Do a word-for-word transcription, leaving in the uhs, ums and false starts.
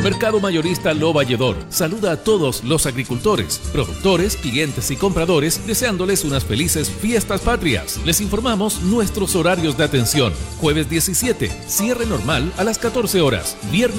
Mercado Mayorista Lo Valledor saluda a todos los agricultores, productores, clientes y compradores deseándoles unas felices fiestas patrias. Les informamos nuestros horarios de atención. Jueves diecisiete, cierre normal a las catorce horas. Viernes